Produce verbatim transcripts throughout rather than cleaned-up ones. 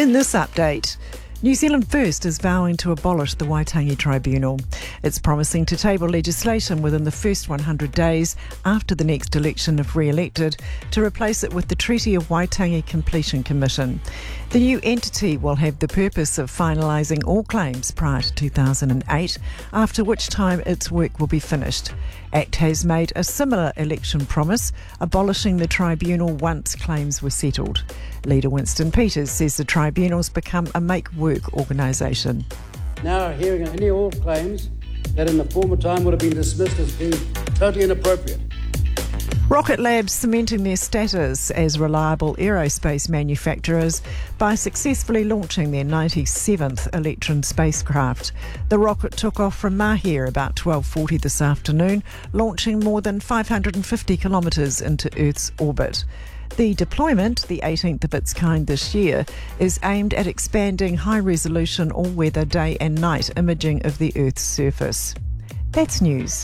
In this update, New Zealand First is vowing to abolish the Waitangi Tribunal. It's promising to table legislation within the first one hundred days after the next election if re-elected to replace it with the Treaty of Waitangi Completion Commission. The new entity will have the purpose of finalising all claims prior to two thousand eight, after which time its work will be finished. ACT has made a similar election promise, abolishing the tribunal once claims were settled. Leader Winston Peters says the tribunal's become a make-work organisation. Now hearing any all claims that in the former time would have been dismissed as being totally inappropriate. Rocket Lab's cementing their status as reliable aerospace manufacturers by successfully launching their ninety-seventh Electron spacecraft. The rocket took off from Mahia about twelve forty this afternoon, launching more than five hundred fifty kilometres into Earth's orbit. The deployment, the eighteenth of its kind this year, is aimed at expanding high-resolution all-weather day and night imaging of the Earth's surface. That's news.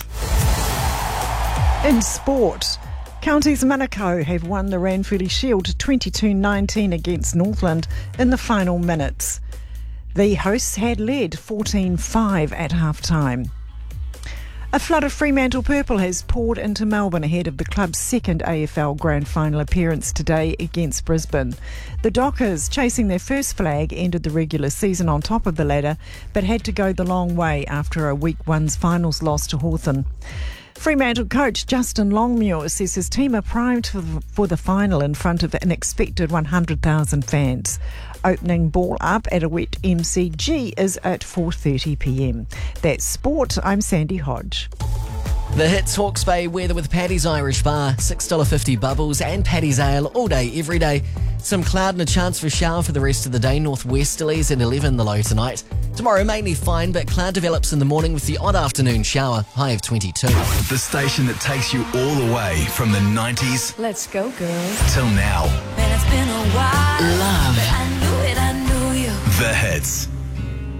In sport, Counties Manukau have won the Ranfurly Shield twenty-two nineteen against Northland in the final minutes. The hosts had led fourteen five at half-time. A flood of Fremantle purple has poured into Melbourne ahead of the club's second A F L Grand Final appearance today against Brisbane. The Dockers, chasing their first flag, ended the regular season on top of the ladder, but had to go the long way after a Week One's finals loss to Hawthorn. Fremantle coach Justin Longmuir says his team are primed for, for the final in front of an expected one hundred thousand fans. Opening ball up at a wet M C G is at four thirty p m. That's sport. I'm Sandy Hodge. The Hits Hawke's Bay weather with Paddy's Irish Bar, six dollars fifty bubbles and Paddy's Ale all day, every day. Some cloud and a chance for a shower for the rest of the day. Northwesterlies at eleven the low tonight. Tomorrow mainly fine, but cloud develops in the morning with the odd afternoon shower, high of twenty-two. The station that takes you all the way from the nineties. Let's go, girls. Till now. Man, it's been a while. Love. But I knew it, I knew you. The Hits.